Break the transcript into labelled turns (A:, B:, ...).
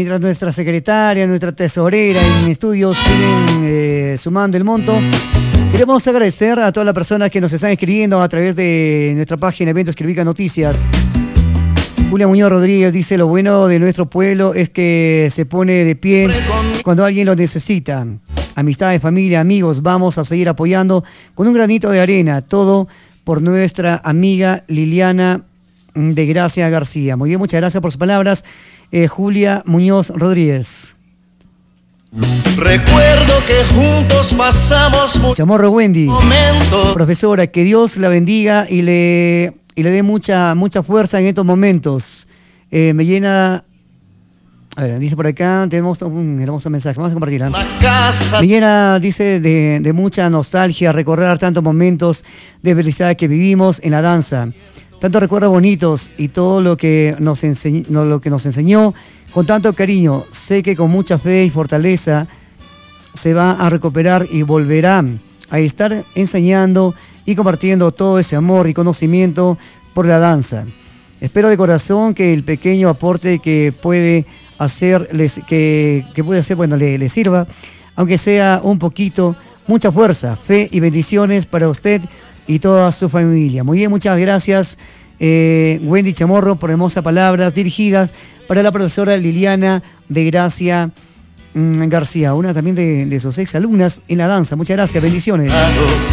A: mientras nuestra secretaria, nuestra tesorera en estudios siguen sumando el monto. Queremos agradecer a todas las personas que nos están escribiendo a través de nuestra página Eventos que Ubica Noticias. Julia Muñoz Rodríguez dice: lo bueno de nuestro pueblo es que se pone de pie cuando alguien lo necesita. Amistades, familia, amigos, vamos a seguir apoyando con un granito de arena, todo por nuestra amiga Liliana de Gracia García. Muy bien, muchas gracias por sus palabras, Julia Muñoz Rodríguez.
B: Recuerdo que juntos pasamos
A: Chamorro Wendy,
B: momentos.
A: Profesora, que Dios la bendiga y le dé mucha fuerza en estos momentos. Me llena. A ver, dice por acá, tenemos un hermoso mensaje, vamos a compartirlo. Me llena, dice, de mucha nostalgia recordar tantos momentos de felicidad que vivimos en la danza. Tantos recuerdos bonitos y todo lo que nos enseñó con tanto cariño. Sé que con mucha fe y fortaleza se va a recuperar y volverá a estar enseñando y compartiendo todo ese amor y conocimiento por la danza. Espero de corazón que el pequeño aporte que puede hacer, bueno, le sirva, aunque sea un poquito. Mucha fuerza, fe y bendiciones para usted y toda su familia. Muy bien, muchas gracias, Wendy Chamorro, por hermosas palabras dirigidas para la profesora Liliana de Gracia García, una también de sus exalumnas en la danza. Muchas gracias, bendiciones.